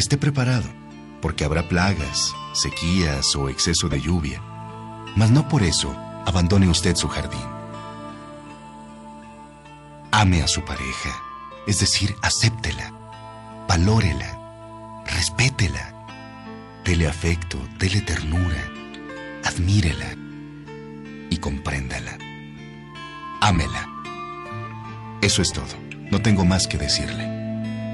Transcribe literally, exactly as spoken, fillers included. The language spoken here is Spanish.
Esté preparado, porque habrá plagas, sequías o exceso de lluvia, mas no por eso abandone usted su jardín. Ame a su pareja, es decir, acéptela, valórela, respétela, dele afecto, dele ternura, admírela y compréndala. Ámela. Eso es todo. No tengo más que decirle.